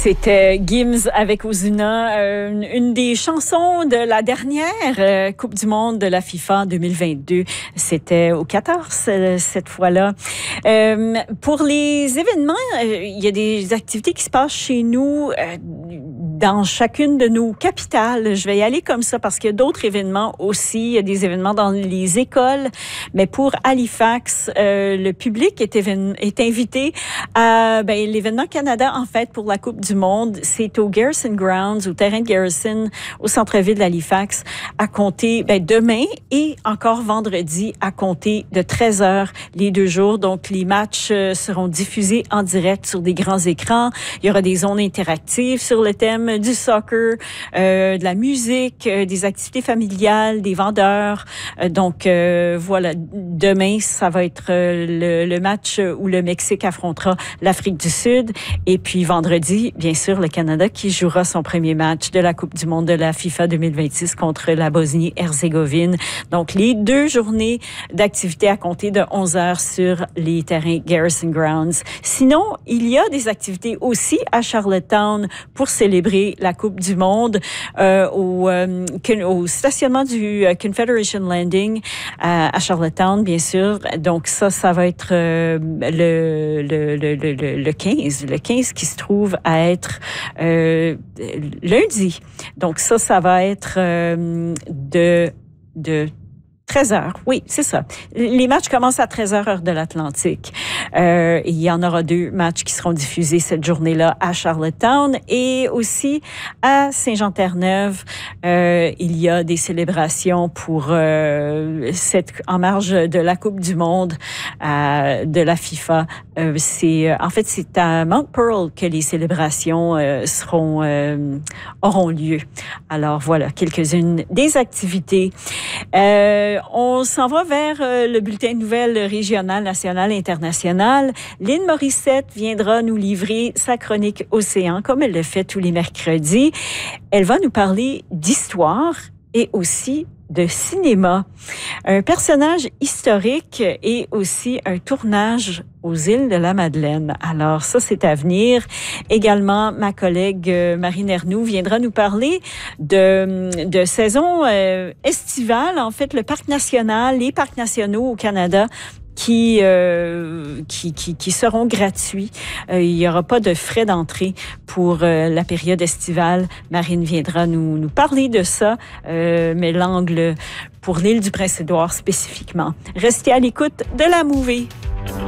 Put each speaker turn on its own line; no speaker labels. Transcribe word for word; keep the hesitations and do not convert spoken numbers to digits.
C'était Gims avec Ozuna, euh, une des chansons de la dernière euh, Coupe du monde de la FIFA deux mille vingt-deux. C'était au Qatar cette fois-là. Euh, pour les événements, euh, il y a des activités qui se passent chez nous euh, dans chacune de nos capitales. Je vais y aller comme ça parce qu'il y a d'autres événements aussi. Il y a des événements dans les écoles. Mais pour Halifax, euh, le public est, évén- est invité à ben, l'événement Canada, en fait, pour la Coupe du monde. C'est au Garrison Grounds, au terrain de Garrison, au centre-ville d'Halifax, à compter ben, demain et encore vendredi, à compter de treize heures les deux jours. Donc, les matchs euh, seront diffusés en direct sur des grands écrans. Il y aura des zones interactives sur le thème du soccer, euh, de la musique, euh, des activités familiales, des vendeurs. Euh, donc, euh, voilà, demain, ça va être euh, le, le match où le Mexique affrontera l'Afrique du Sud. Et puis, vendredi, bien sûr, le Canada qui jouera son premier match de la Coupe du monde de la FIFA deux mille vingt-six contre la Bosnie-Herzégovine. Donc, les deux journées d'activité à compter de onze heures sur les terrains Garrison Grounds. Sinon, il y a des activités aussi à Charlottetown pour célébrer la Coupe du monde euh, au, euh, au stationnement du Confederation Landing à, à Charlottetown, bien sûr. Donc, ça, ça va être euh, le, le, le, le, le quinze. Le quinze qui se trouve à être euh, lundi. Donc, ça, ça va être euh, de... de treize heures, oui, c'est ça. Les matchs commencent à treize heures, heure de l'Atlantique. Euh, il y en aura deux matchs qui seront diffusés cette journée-là à Charlottetown et aussi à Saint-Jean-Terre-Neuve. Euh, il y a des célébrations pour euh, cette en marge de la Coupe du monde euh, de la FIFA. Euh, c'est en fait c'est à Mount Pearl que les célébrations euh, seront euh, auront lieu. Alors voilà quelques-unes des activités. Euh, On s'en va vers euh, le bulletin de nouvelles régional, national et international. Lynn Morissette viendra nous livrer sa chronique Océan, comme elle le fait tous les mercredis. Elle va nous parler d'histoire et aussi de cinéma. Un personnage historique et aussi un tournage aux îles de la Madeleine. Alors ça, c'est à venir. Également, ma collègue Marine Ernoult viendra nous parler de, de saison euh, estivale. En fait, le parc national, les parcs nationaux au Canada qui, euh, qui, qui, qui seront gratuits. Euh, il n'y aura pas de frais d'entrée pour euh, la période estivale. Marine viendra nous, nous parler de ça, euh, mais l'angle pour l'île du Prince-Édouard spécifiquement. Restez à l'écoute de la Movie.